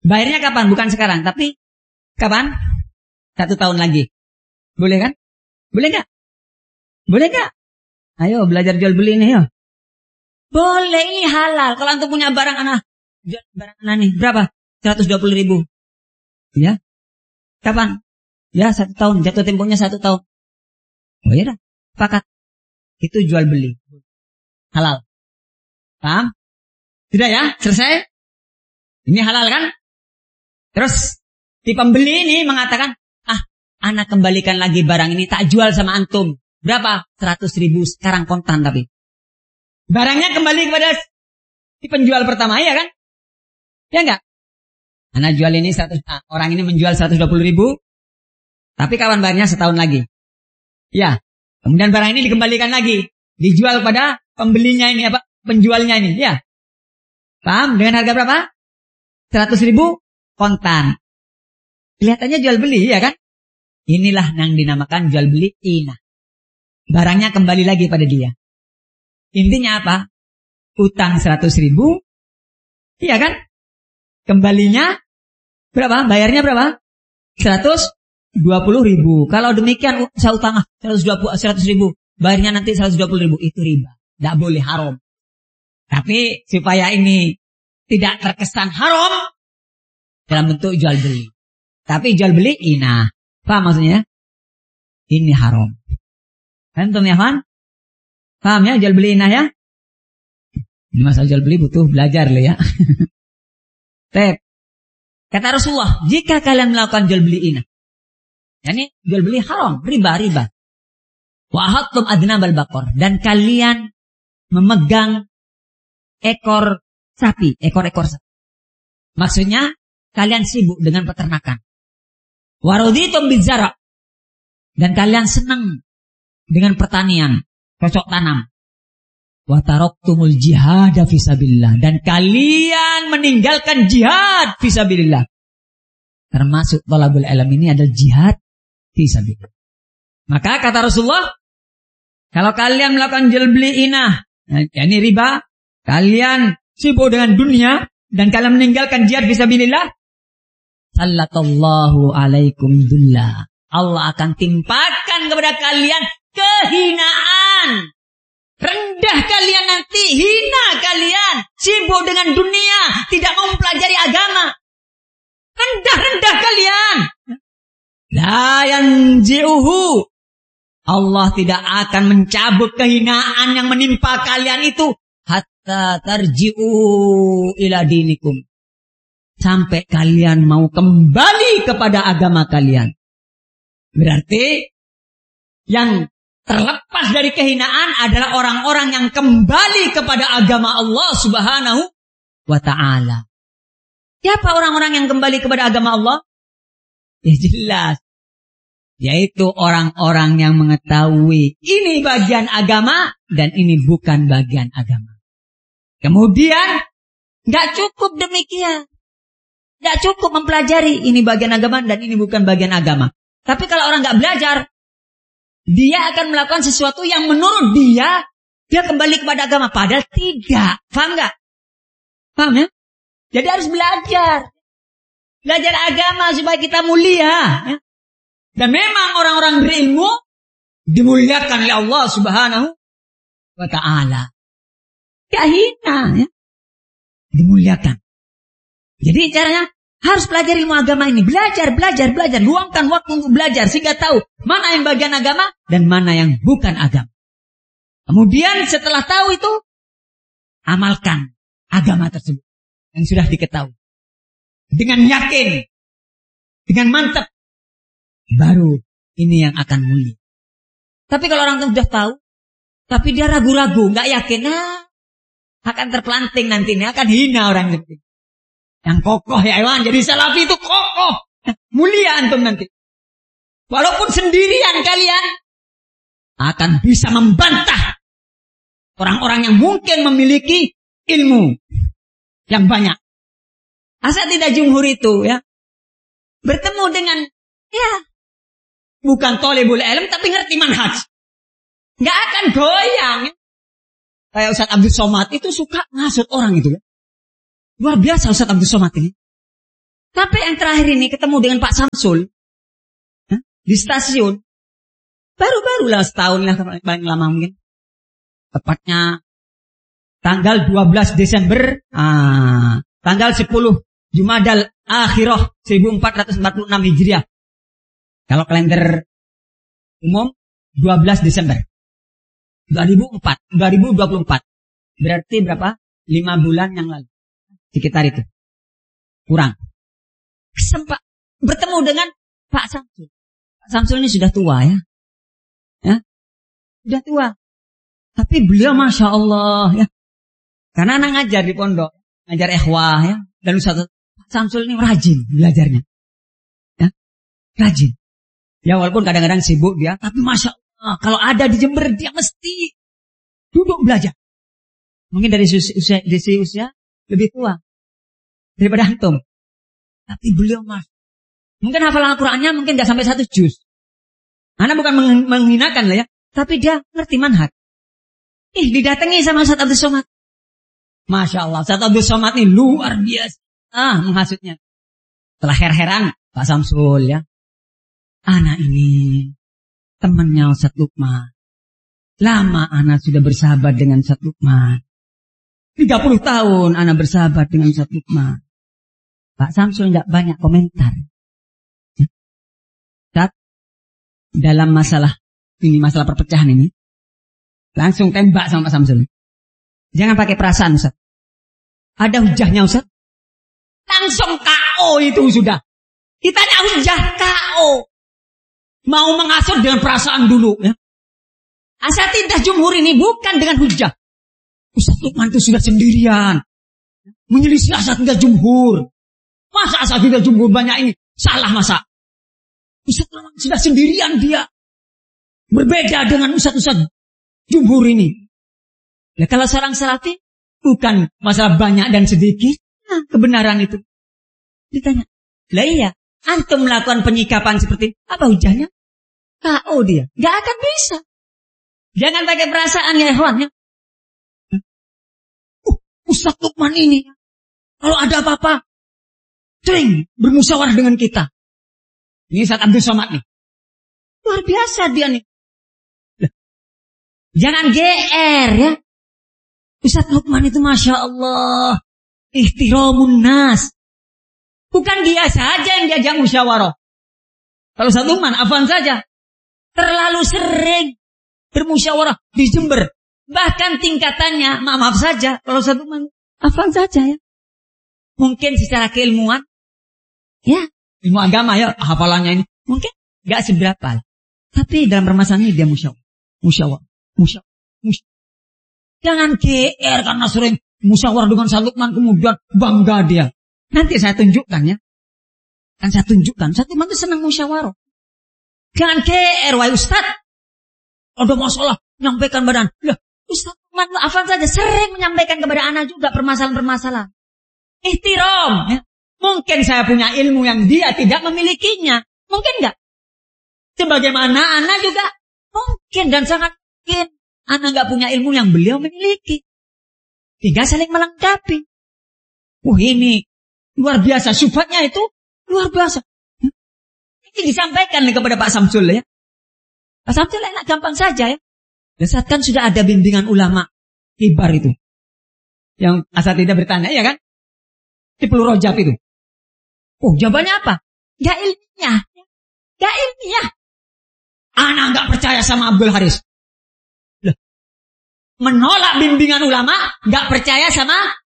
Bayarnya kapan? Bukan sekarang, tapi kapan? Satu tahun lagi. Boleh kan? Boleh nggak? Boleh nggak? Ayo belajar jual beli ini, yuk. Boleh, ini halal. Kalau antum punya barang anak, barang anak nih berapa? seratus dua puluh ribu. Ya? Kapan? Ya satu tahun. Jatuh temponya satu tahun. Oh iya dah. Sepakat. Itu jual beli. Halal. Paham? Sudah ya? Selesai? Ini halal kan? Terus si pembeli ini mengatakan, ah, anak kembalikan lagi barang ini, tak jual sama antum. Berapa? seratus ribu sekarang kontan tapi. Barangnya kembali kepada si penjual pertama, ya kan? Ya enggak? Anak jual ini seratus, ah, orang ini menjual seratus dua puluh ribu. Tapi kawan bayarnya setahun lagi. Ya. Kemudian barang ini dikembalikan lagi. Dijual kepada pembelinya ini, apa? Penjualnya ini, ya. Paham? Dengan harga berapa? seratus ribu kontan. Kelihatannya jual beli, ya kan? Inilah yang dinamakan jual beli inah. Barangnya kembali lagi pada dia. Intinya apa? Utang seratus ribu. Iya kan? Kembalinya berapa? Bayarnya berapa? seratus dua puluh ribu. Kalau demikian saya utang seratus ribu. Bayarnya nanti seratus dua puluh ribu. Itu riba. Tidak boleh, haram. Tapi supaya ini tidak terkesan haram dalam bentuk jual beli. Tapi jual beli inah. Paham maksudnya? Ini haram. Antum ya, Fan? Paham ya jual beli inah ya? Ini masalah jual beli butuh belajar loh ya. Tep. Kata Rasulullah, jika kalian melakukan jual beli inah, yani jual beli haram, riba, riba. Wa ahattum adnabal baqar, dan kalian memegang ekor sapi, ekor-ekor sapi. Maksudnya kalian sibuk dengan peternakan. Wa raditum bizara, dan kalian senang dengan pertanian, cocok tanam. Wa taraktumul jihad fisabilillah, dan kalian meninggalkan jihad fisabilillah. Termasuk talabul ilm ini adalah jihad fisabilillah. Maka kata Rasulullah, kalau kalian melakukan jual beli inah, yakni riba, kalian sibuk dengan dunia dan kalian meninggalkan jihad fisabilillah, sallallahu alaikum dullah. Allah akan timpakan kepada kalian kehinaan. Rendah kalian nanti, hina kalian, sibuk dengan dunia, tidak mau mempelajari agama. Rendah-rendah kalian. La yanzi'uhu. Allah tidak akan mencabut kehinaan yang menimpa kalian itu hatta tarji'u ila dinikum. Sampai kalian mau kembali kepada agama kalian. Berarti yang terlepas dari kehinaan adalah orang-orang yang kembali kepada agama Allah Subhanahu wa ta'ala. Siapa orang-orang yang kembali kepada agama Allah? Ya jelas. Yaitu orang-orang yang mengetahui ini bagian agama dan ini bukan bagian agama. Kemudian gak cukup demikian. Gak cukup mempelajari ini bagian agama dan ini bukan bagian agama. Tapi kalau orang gak belajar, dia akan melakukan sesuatu yang menurut dia, dia kembali kepada agama. Padahal tidak. Paham gak? Paham ya? Jadi harus belajar. Belajar agama supaya kita mulia. Ya? Dan memang orang-orang berilmu dimuliakan oleh Allah Subhanahu wa ta'ala. Gak hina. Ya? Dimuliakan. Jadi caranya harus pelajari ilmu agama ini. Belajar, belajar, belajar. Luangkan waktu untuk belajar sehingga tahu mana yang bagian agama dan mana yang bukan agama. Kemudian setelah tahu itu, amalkan agama tersebut yang sudah diketahui. Dengan yakin, dengan mantap, baru ini yang akan mulia. Tapi kalau orang itu sudah tahu, tapi dia ragu-ragu, nggak yakin, nah, akan terpelanting nanti, ini akan hina orang itu. Yang kokoh ya Iwan, jadi salafi itu kokoh, mulia antum nanti. Walaupun sendirian kalian akan bisa membantah orang-orang yang mungkin memiliki ilmu yang banyak. Asal tidak jumhur itu ya bertemu dengan ya bukan thalibul ilm tapi ngerti manhaj, nggak akan goyang. Ya. Kayak Ustaz Abdul Somad itu suka ngasut orang itu ya. Luar biasa Ustaz Abdul Somad ini. Tapi yang terakhir ini ketemu dengan Pak Samsul ya, di stasiun. Baru-baru lah setahun lah paling lama mungkin. Tepatnya tanggal dua belas Desember, ah, tanggal sepuluh Jumadal Akhirah seribu empat ratus empat puluh enam Hijriah. Kalau kalender umum dua belas Desember dua ribu empat, dua ribu dua puluh empat. Berarti berapa? lima bulan yang lalu. Sekitar itu. Kurang. Sempat bertemu dengan Pak Samsul. Pak Samsul ini sudah tua ya. Ya. Sudah tua. Tapi beliau Masya Allah ya. Karena anak ngajar di pondok. Ngajar ikhwah ya. Dan Ustaz Pak Samsul ini rajin belajarnya. Ya. Rajin. Ya walaupun kadang-kadang sibuk dia. Tapi Masya Allah. Kalau ada di Jember dia mesti duduk belajar. Mungkin dari usia, dari usia lebih tua daripada antum. Tapi beliau mas, mungkin hafalan Al-Qurannya mungkin gak sampai satu juz. Anak bukan menghinakan lah ya, tapi dia ngerti manhaj. Ih, didatangi sama Ustaz Abdul Somad. Masya Allah, Ustaz Abdul Somad ini luar biasa. Ah, menghasutnya. Setelah her-heran Pak Samsul ya. Anak ini temannya Ustaz Lukman. Lama anak sudah bersahabat dengan Ustaz Lukman. tiga puluh tahun anak bersahabat dengan Ustaz Lukman. Pak Samsul tidak banyak komentar. Ustaz, dalam masalah ini, masalah perpecahan ini, langsung tembak sama Pak Samsul. Jangan pakai perasaan Ustaz. Ada hujahnya Ustaz. Langsung K O itu sudah. Ditanya hujah K O. Mau mengasut dengan perasaan dulu ya. Asatidzah jumhur ini bukan dengan hujah. Ustaz Lukman itu sudah sendirian. Menyelisih asatidzah jumhur. Masa asatidzah jumhur banyak ini? Salah masa? Ustaz Lukman sudah sendirian dia. Berbeda dengan ustaz-ustaz jumhur ini. Ya kalau seorang salafi, bukan masalah banyak dan sedikit. Nah, kebenaran itu. Ditanya. Lah iya, antum melakukan penyikapan seperti apa hujahnya? K O dia. Gak akan bisa. Jangan pakai perasaan ya ikhwan ya. Uh, Ustaz Lukman ini kalau ada apa-apa sering bermusyawarah dengan kita. Ini Ustaz Abdul Somad nih. Luar biasa dia nih. Loh. Jangan G R ya. Ustaz Lukman itu Masya Allah. Ihtiramun nas. Bukan dia saja yang diajak musyawarah. Kalau Ustaz Lukman, afwan saja. Terlalu sering bermusyawarah di Jember. Bahkan tingkatannya, maaf-maaf saja. Kalau Ustaz Lukman, afwan saja ya. Mungkin secara keilmuan. Ya, ilmu agama ya, hafalannya ini. Mungkin gak seberapa. Tapi dalam permasalahan ini dia musyawarah. Musyawarah. Musyawarah. Musyawarah. Jangan G R karena sering musyawarah dengan Ustaz Lukman kemudian bangga dia. Nanti saya tunjukkan ya. Kan saya tunjukkan. Ustaz Lukman itu senang musyawarah. Jangan G R, wahai Ustaz. Ada masalah, menyampaikan badan. Lah, Ustaz Lukman afan saja sering menyampaikan kepada anak juga permasalahan-permasalahan. Ihtiram. Ya. Mungkin saya punya ilmu yang dia tidak memilikinya. Mungkin enggak? Sebagaimana anak juga mungkin dan sangat mungkin anak enggak punya ilmu yang beliau miliki. Tiga saling melengkapi. Wah ini luar biasa. Sifatnya itu luar biasa. Ini disampaikan kepada Pak Samsul ya. Pak Samsul enak gampang saja ya. Saat kan sudah ada bimbingan ulama kibar itu. Yang asatidzah bertanya ya kan. Di Pulau Rojab itu. Oh jawabannya apa? Gak ilmiah. Gak ilmiah. Anak gak percaya sama Abdul Haris. Loh. Menolak bimbingan ulama. Gak percaya sama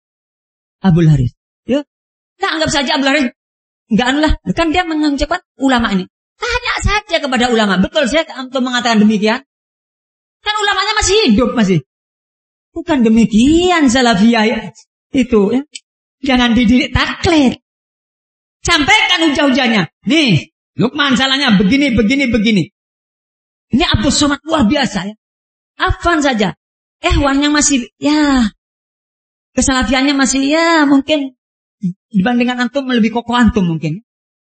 Abdul Haris. Ya. Nah anggap saja Abdul Haris. Gak anulah. Kan dia mengucapkan ulama ini. Tanya saja kepada ulama. Betul saya untuk mengatakan demikian. Kan ulamanya masih hidup masih. Bukan demikian salafiyah itu ya. Jangan dididik taklid. Sampaikan hujah-hujahnya. Nih, Lukman salahnya begini, begini, begini. Ini Abdul Somad luar biasa ya. Afan saja. Ehwan yang masih, ya. Kesalafiannya masih, ya mungkin. Dibandingkan antum lebih kokoh antum mungkin.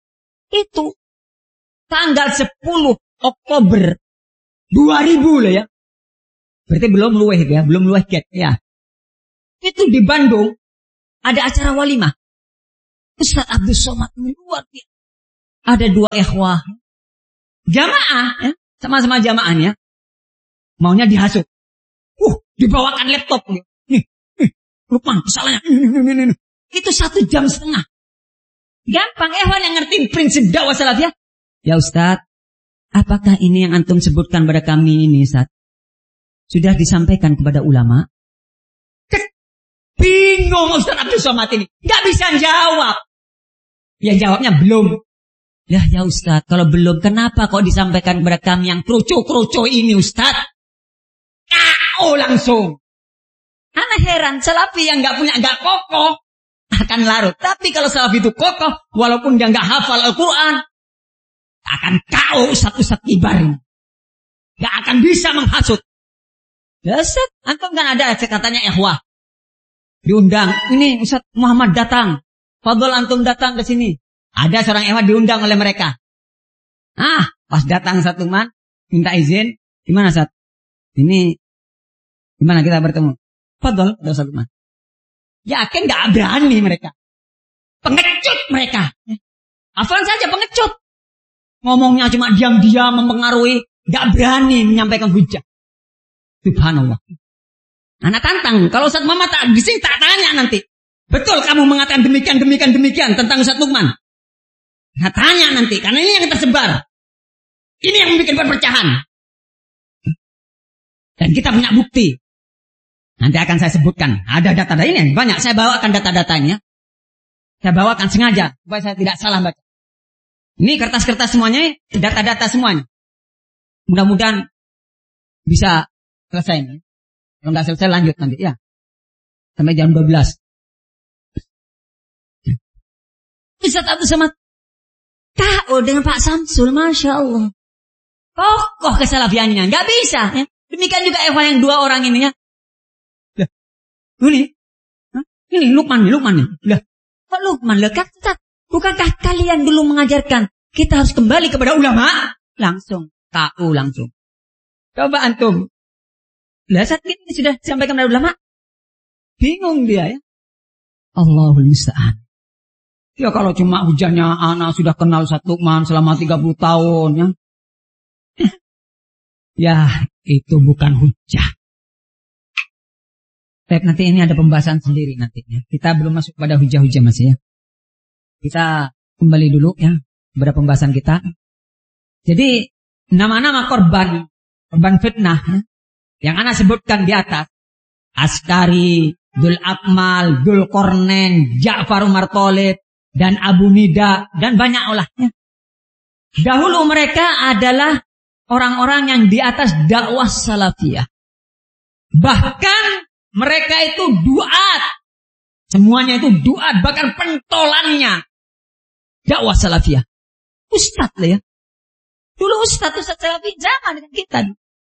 Itu. Tanggal sepuluh Oktober dua ribu lah ya. Berarti belum luweh ya. Belum luweh get ya. Itu di Bandung. Ada acara walimah. Ustaz Abdul Somad ini luar biasa. Ada dua ikhwah. Jamaah, ya. Sama-sama jamaahnya. Maunya dihasut. Uh, dibawakan laptop. Nih, nih, Lukman, kesalahannya. Itu satu jam setengah. Gampang, ikhwan yang ngerti prinsip dakwah salafiyah. Ya Ustaz, apakah ini yang antum sebutkan pada kami ini, Ustaz? Sudah disampaikan kepada ulama? Bingung Ustaz Abdul Somad ini. Gak bisa jawab. Ya jawabnya belum. Ya ya Ustaz, kalau belum kenapa kok disampaikan kepada kami yang kerucu-kerucu ini Ustaz? Kau langsung. Anak heran, salafi yang gak punya, gak kokoh akan larut. Tapi kalau salafi itu kokoh, walaupun dia gak hafal Al-Quran, akan kau Ustaz-Ustaz kibar. Gak akan bisa menghasut. Ya Ustaz, antum kan ada katanya ikhwah. Diundang, ini Ustaz Muhammad datang. Fadol antum datang ke sini. Ada seorang ikhwah diundang oleh mereka. Ah, pas datang satu man, minta izin. Gimana Ustaz? Ini, gimana kita bertemu? Fadol, ada satu man. Yakin gak berani mereka. Pengecut mereka. Hafalan saja pengecut. Ngomongnya cuma diam-diam mempengaruhi. Gak berani menyampaikan hujah. Subhanallah. Anak tantang. Kalau Ustaz Muhammad tak di sini tak tanya nanti. Betul kamu mengatakan demikian, demikian, demikian tentang Ustaz Lukman. Nah tanya nanti. Karena ini yang tersebar. Ini yang membuat perpecahan. Dan kita punya bukti. Nanti akan saya sebutkan. Ada data-data ini banyak. Saya bawakan data-datanya. Saya bawakan sengaja. Supaya saya tidak salah baca. Ini kertas-kertas semuanya. Data-data semuanya. Mudah-mudahan bisa selesai ini. Kalau nggak selesai lanjut nanti. Ya. Sampai jam dua belas. Ustaz Abdul Somad. Kau dengan Pak Samsul. Masya Allah. Kokoh kesalafiannya. Nggak bisa. Ya. Demikian juga ikhwan yang dua orang ini ya. Lah. Ini. Hah? Ini Lukman nih. Lukman nih. Lah. Kok Lukman? Lah. Bukankah kalian dulu mengajarkan. Kita harus kembali kepada ulama. Langsung. Kau langsung. Coba antum. Lah saat ini sudah disampaikan kepada ulama. Bingung dia ya. Allahul musta'an. Ya kalau cuma hujannya anak sudah kenal Ustaz Lukman selama tiga puluh tahun ya. Ya itu bukan hujah. Baik, nanti ini ada pembahasan sendiri nantinya. Kita belum masuk pada hujah-hujah masih ya. Kita kembali dulu ya pada pembahasan kita. Jadi nama-nama korban, korban fitnah ya, yang anak sebutkan di atas. Askari, Dul Akmal, Dul Kornen, Ja'far Umar Thalib, dan Abu Nida, dan banyak olahnya. Dahulu mereka adalah orang-orang yang di atas dakwah salafiyah. Bahkan mereka itu duat. Semuanya itu duat, bahkan pentolannya dakwah salafiyah. Ustaz lah ya. Dulu Ustaz, Ustaz salafi zaman dengan kita.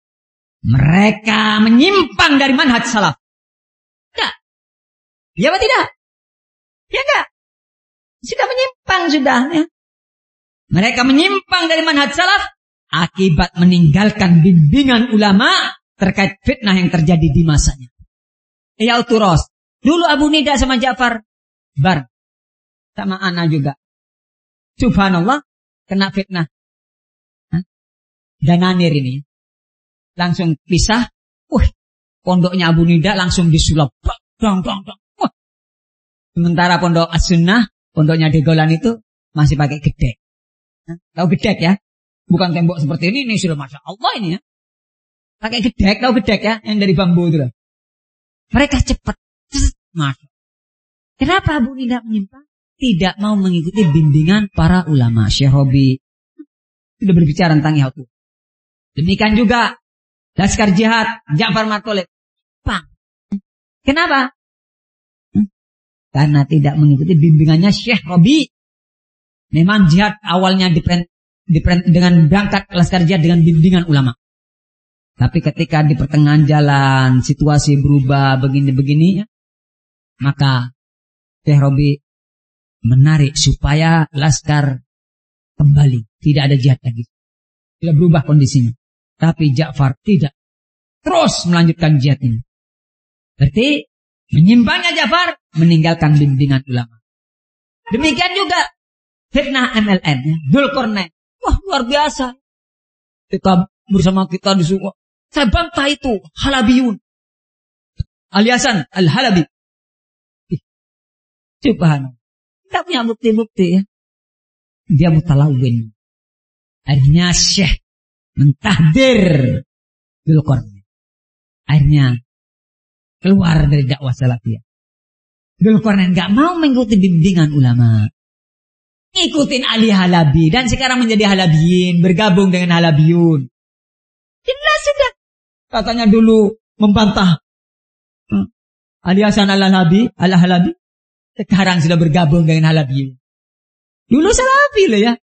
Mereka menyimpang dari manhaj salaf. Enggak. Ya apa tidak? Ya enggak. Sudah menyimpang sudah ya. Mereka menyimpang dari manhaj salaf akibat meninggalkan bimbingan ulama terkait fitnah yang terjadi di masanya. Ya uturos. Dulu Abu Nida sama Ja'far bar sama Ana juga. Subhanallah kena fitnah. Hah? Dananir ini langsung pisah. Wah, pondoknya Abu Nida langsung disulap. Dong dong dong. Wah. Sementara pondok As-Sunnah, pondoknya Degolan itu masih pakai gedek. Hah? Tahu gedek ya? Bukan tembok seperti ini, ini sudah Masya Allah ini ya. Pakai gedek, tahu gedek ya? Yang dari bambu itu. Mereka cepat. Masya. Kenapa Abu Nida menyimpang? Tidak mau mengikuti bimbingan para ulama. Syekh Robi sudah berbicara tentang itu. Demikian juga Laskar Jihad, Ja'far Umar Thalib. Pang. Kenapa? Hmm? Karena tidak mengikuti bimbingannya Syekh Robi. Memang jihad awalnya diperent, diperent, dengan berangkat Laskar Jihad dengan bimbingan ulama. Tapi ketika di pertengahan jalan situasi berubah begini-begini ya, maka Syekh Robi menarik supaya Laskar kembali. Tidak ada jihad lagi. Tidak berubah kondisinya. Tapi Ja'far tidak. Terus melanjutkan jihad ini. Berarti menyimpangnya Ja'far meninggalkan bimbingan ulama. Demikian juga fitnah M L M, ya. Dzulqarnain. Wah, luar biasa. Kita bersama kita di semua. Saya bantah itu Halabiyun. Aliasan Al-Halabi. Subhanallah. Kita punya bukti-bukti ya. Dia mutalawin. Akhirnya Syekh mentahdir Dzulqarnain. Akhirnya keluar dari dakwah salafiyah. Dzulqarnain gak mau mengikuti bimbingan ulama. Ikutin Ali Halabi. Dan sekarang menjadi Halabiyin. Bergabung dengan Halabiyun. Jelas sudah. Katanya dulu membantah hmm. Ali Hasan Al-Halabi. Al-Halabi. Sekarang sudah bergabung dengan Halabiyun. Dulu Salafi loh ya.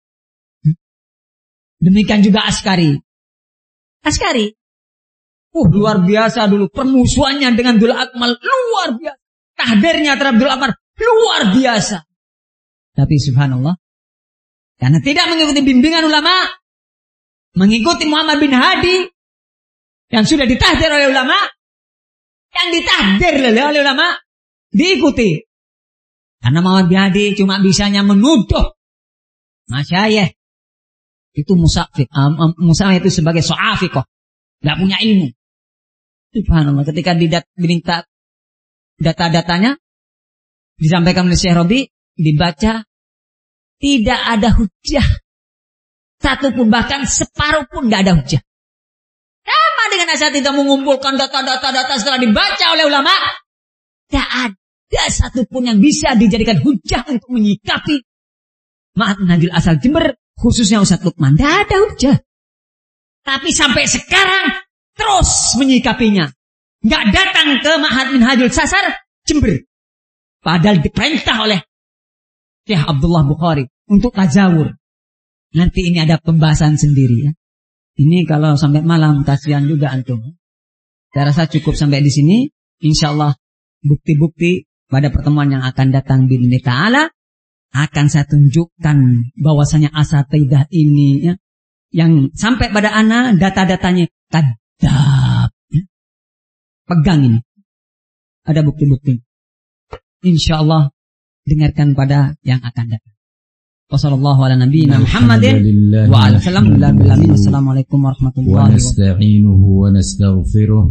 Demikian juga Askari. Askari. Uh, luar biasa dulu. Permusuhannya dengan Dul Akmal. Luar biasa. Tahdirnya terhadap Dul Akmal. Luar biasa. Tapi subhanallah, karena tidak mengikuti bimbingan ulama, mengikuti Muhammad bin Hadi, yang sudah ditahdir oleh ulama, yang ditahdir oleh ulama, diikuti. Karena Muhammad bin Hadi cuma bisanya menuduh masyayikh itu musafik, um, musafik itu sebagai so'afikoh, gak punya ilmu. Subhanallah, ketika diminta data-datanya, disampaikan oleh Syekh Robi, dibaca, tidak ada hujah satu pun, bahkan separuh pun tidak ada hujah. Sama dengan asatidz mengumpulkan data-data-data setelah dibaca oleh ulama, tidak ada satu pun yang bisa dijadikan hujah untuk menyikapi Ma'had Minhajul Asal Jember, khususnya Ustaz Lukman. Tidak ada hujah. Tapi sampai sekarang terus menyikapinya. Nggak datang ke Ma'had Minhajul Sasar Jember. Padahal diperintah oleh Syekh Abdullah Bukhari untuk tazawur. Nanti ini ada pembahasan sendiri ya. Ini kalau sampai malam kasihan juga antum. Saya rasa cukup sampai di sini. Insyaallah bukti-bukti pada pertemuan yang akan datang bi'idznillah ta'ala akan saya tunjukkan bahwasanya asatidzah ini ya, yang sampai pada ana data-datanya kadzab. Ya. Pegang ini. Ada bukti-bukti. Insyaallah dengarkan pada yang akan datang. Wassallallahu ala nabiyyina Muhammadin wa ala sallam. Assalamualaikum warahmatullahi wabarakatuh. Wa nasta'inuhu wa nastaghfiruh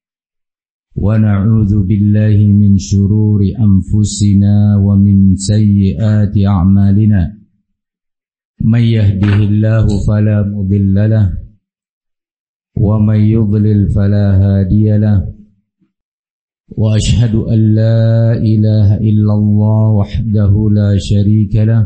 wa na'udzu billahi min shururi anfusina wa min sayyiati a'malina. May yahdihillahu fala mudilla lahu wa may yudlil fala hadiya lahu. وأشهد أن لا إله إلا الله وحده لا شريك له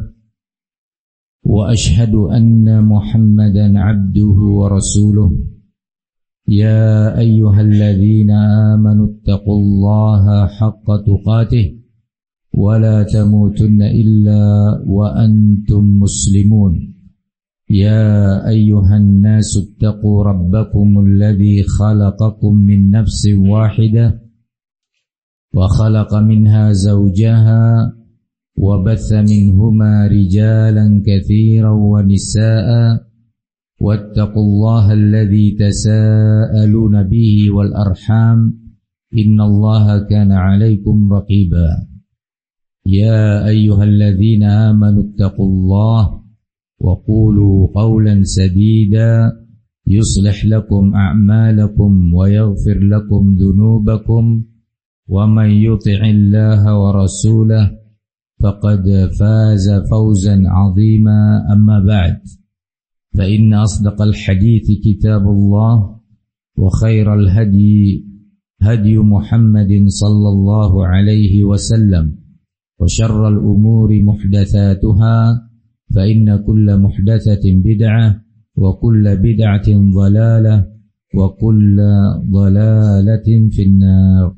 وأشهد أن محمدا عبده ورسوله يا أيها الذين آمنوا اتقوا الله حق تقاته ولا تموتن إلا وأنتم مسلمون يا أيها الناس اتقوا ربكم الذي خلقكم من نفس واحدة وخلق منها زوجها وبث منهما رجالا كثيرا ونساء واتقوا الله الذي تساءلون به والأرحام إن الله كان عليكم رقيبا يا أيها الذين آمنوا اتقوا الله وقولوا قولا سديدا يصلح لكم أعمالكم ويغفر لكم ذنوبكم ومن يطع الله ورسوله فقد فاز فوزا عظيما أما بعد فإن أصدق الحديث كتاب الله وخير الهدي هدي محمد صلى الله عليه وسلم وشر الأمور محدثاتها فإن كل محدثة بدعة وكل بدعة ضلالة وكل ضلالة في النار.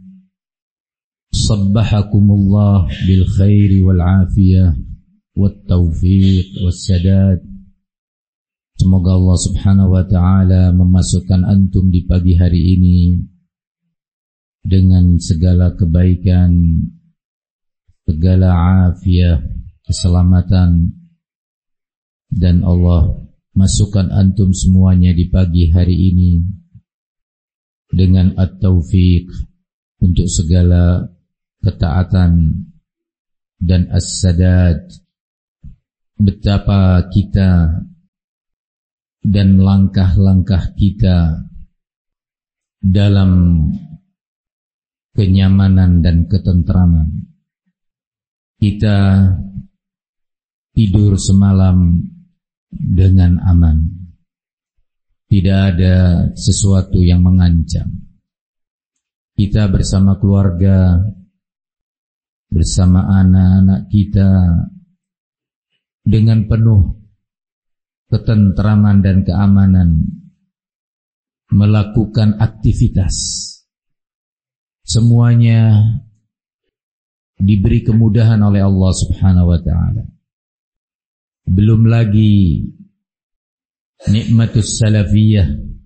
Sabbahakumullah bil khairi wal afiyah wat taufiq was sadad. Semoga Allah Subhanahu wa taala memasukkan antum di pagi hari ini dengan segala kebaikan, segala afiah, keselamatan, dan Allah masukkan antum semuanya di pagi hari ini dengan at-taufiq untuk segala ketaatan dan as-sadad. Betapa kita dan langkah-langkah kita dalam kenyamanan dan ketentraman. Kita tidur semalam dengan aman. Tidak ada sesuatu yang mengancam. Kita bersama keluarga, bersama anak-anak kita, dengan penuh ketentraman dan keamanan melakukan aktivitas. Semuanya diberi kemudahan oleh Allah Subhanahu wa ta'ala. Belum lagi nikmatus salafiyah,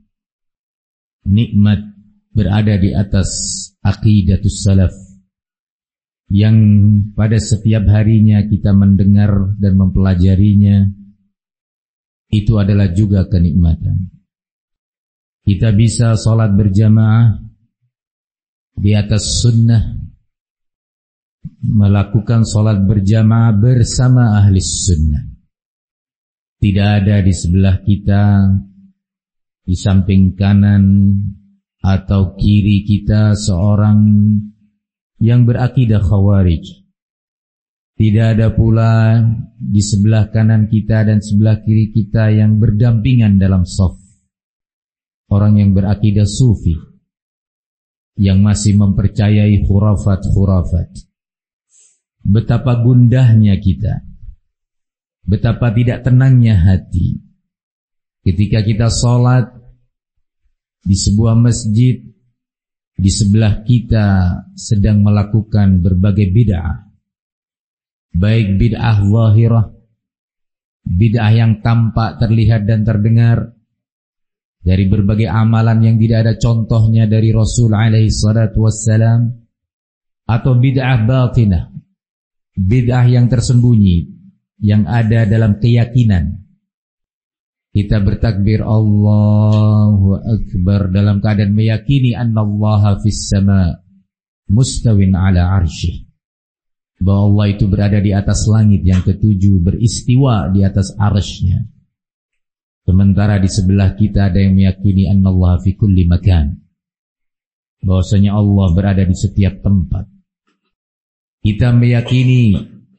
nikmat berada di atas aqidatus salaf, yang pada setiap harinya kita mendengar dan mempelajarinya. Itu adalah juga kenikmatan. Kita bisa sholat berjamaah di atas sunnah, melakukan sholat berjamaah bersama ahli sunnah. Tidak ada di sebelah kita, di samping kanan atau kiri kita seorang yang berakidah khawarij. Tidak ada pula di sebelah kanan kita dan sebelah kiri kita yang berdampingan dalam shaf orang yang berakidah sufi, yang masih mempercayai khurafat-khurafat. Betapa gundahnya kita, betapa tidak tenangnya hati ketika kita sholat di sebuah masjid, di sebelah kita sedang melakukan berbagai bid'ah, baik bid'ah zahirah, bid'ah yang tampak, terlihat dan terdengar, dari berbagai amalan yang tidak ada contohnya dari Rasul alaihi salatu wassalam, atau bid'ah batinah, bid'ah yang tersembunyi, yang ada dalam keyakinan. Kita bertakbir Allahu Akbar dalam keadaan meyakini annallaha fis sama mustawin ala arsyih, bahwa Allah itu berada di atas langit yang ketujuh, beristiwa di atas arsy-Nya. Sementara di sebelah kita ada yang meyakini annallaha fi kulli makan, bahwasanya Allah berada di setiap tempat. Kita meyakini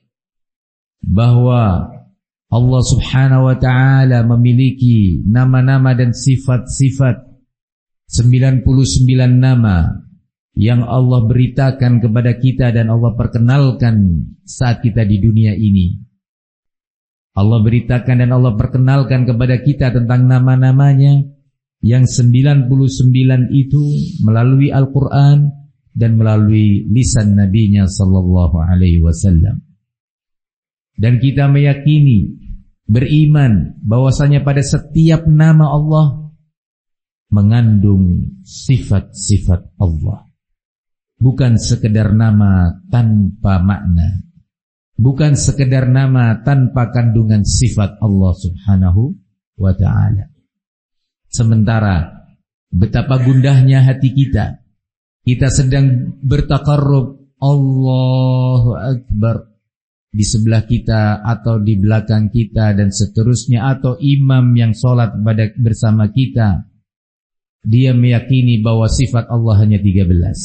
bahwa Allah Subhanahu wa ta'ala memiliki nama-nama dan sifat-sifat, sembilan puluh sembilan nama yang Allah beritakan kepada kita dan Allah perkenalkan saat kita di dunia ini. Allah beritakan dan Allah perkenalkan kepada kita tentang nama-namanya yang sembilan puluh sembilan itu melalui Al-Quran dan melalui lisan Nabi-Nya sallallahu alaihi wasallam. Dan kita meyakini, beriman bahwasanya pada setiap nama Allah mengandung sifat-sifat Allah. Bukan sekedar nama tanpa makna, bukan sekedar nama tanpa kandungan sifat Allah Subhanahu wa ta'ala. Sementara betapa gundahnya hati kita, kita sedang bertaqarrub Allahu Akbar di sebelah kita atau di belakang kita dan seterusnya, atau imam yang sholat pada bersama kita, dia meyakini bahwa sifat Allah hanya tiga belas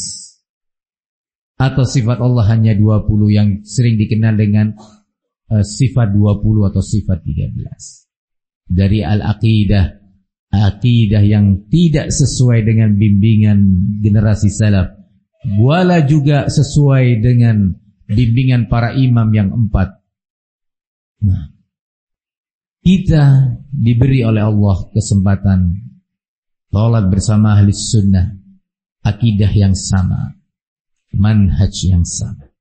atau sifat Allah hanya dua puluh, yang sering dikenal dengan uh, sifat dua puluh atau sifat tiga belas. Dari al-aqidah, aqidah yang tidak sesuai dengan bimbingan generasi salaf, wala juga sesuai dengan bimbingan para imam yang empat. Nah, kita diberi oleh Allah kesempatan sholat bersama ahli sunnah, akidah yang sama, manhaj yang sama.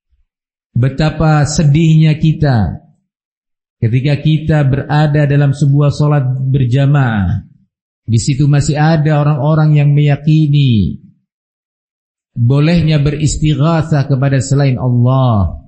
Betapa sedihnya kita ketika kita berada dalam sebuah sholat berjamaah, di situ masih ada orang-orang yang meyakini bolehnya beristighatsah kepada selain Allah,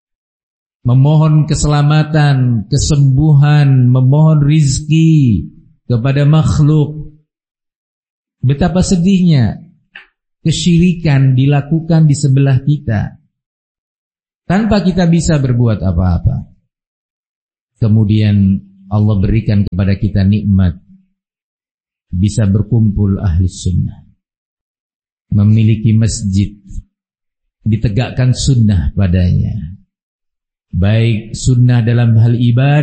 memohon keselamatan, kesembuhan, memohon rizki kepada makhluk. Betapa sedihnya kesyirikan dilakukan di sebelah kita. tanpa kita bisa berbuat apa-apa. Kemudian Allah berikan kepada kita nikmat bisa berkumpul ahli sunnah, memiliki masjid, ditegakkan sunnah padanya, baik sunnah dalam hal ibadah